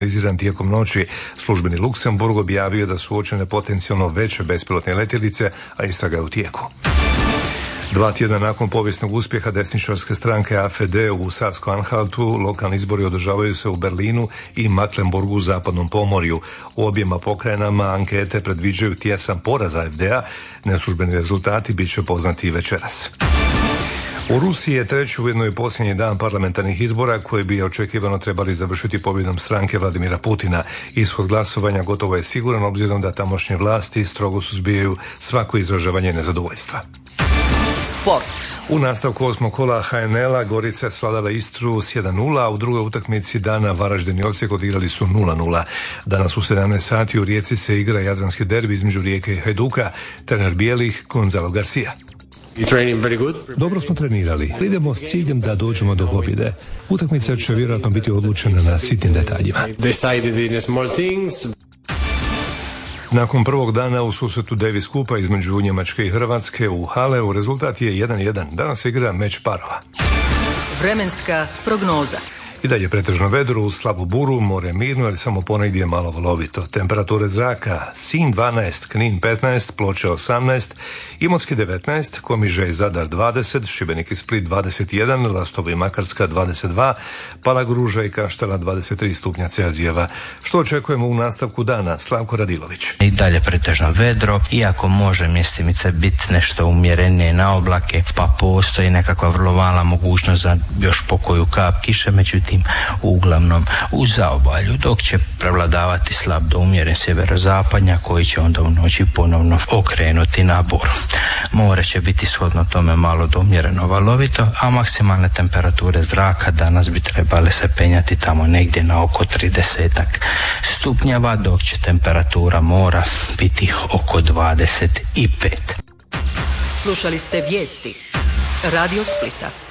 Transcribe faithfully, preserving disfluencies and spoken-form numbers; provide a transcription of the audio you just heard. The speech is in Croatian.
Tijekom noći službeni Luksemburg objavio da su uočene potencijalno veće bespilotne letjelice, a istraga je u tijeku. Dva tjedna nakon povijesnog uspjeha desničarske stranke A F D u Sasko-Anhaltu, lokalni izbori održavaju se u Berlinu i Mecklenburgu u zapadnom Pomorju. U objema pokrajinama ankete predviđaju tjesan poraz A F D-a, neslužbeni rezultati bit će poznati večeras. U Rusiji je treći ujedno i posljednji dan parlamentarnih izbora koji bi očekivano trebali završiti pobjedom stranke Vladimira Putina. Ishod glasovanja gotovo je siguran obzirom da tamošnje vlasti strogo suzbijaju svako izražavanje nezadovoljstva. Sport. U nastavku osmog kola H N L-a Gorica je svladala Istru s jedan nula, a u drugoj utakmici dana Varaždin i Osijek odigrali su nula nula. Danas u sedamnaest sati u Rijeci se igra jadranski derbi između Rijeke i Hajduka. Trener bijelih Gonzalo Garcia. Dobro smo trenirali. Idemo s ciljem da dođemo do pobjede. Utakmica će vjerojatno biti odlučena na sitnim detaljima. Nakon prvog dana u susretu Davis Kupa između Njemačke i Hrvatske u Haleu rezultat je jedan jedan. Danas se igra meč parova. Vremenska prognoza. I dalje pretežno vedro, uz slabu buru, more mirno, ali samo ponegdje malo valovito. Temperature zraka: Sinj dvanaest, Knin petnaest, Ploče osamnaest, Imotski devetnaest, Komiže i Zadar dvadeset, Šibenik i Split dvadeset jedan, Lastovo i Makarska dvadeset dva, Palagruža i Kaštela dvadeset tri stupnja Celzijeva. Što očekujemo u nastavku dana? Slavko Radilović. I dalje pretežno vedro, iako može mjestimice biti nešto umjerenije na oblake, pa postoji nekakva vrlo mala mogućnost za još pokoju kap kiše, međutim uglavnom u zaobalju, dok će prevladavati slab do umjeren sjeverozapadnja koji će onda u noći ponovno okrenuti na buru. More će biti shodno tome malo do umjereno valovito, a maksimalne temperature zraka danas bi trebale se penjati tamo negdje na oko trideset stupnjeva, dok će temperatura mora biti oko dvadeset pet. Slušali ste vijesti Radio Splita.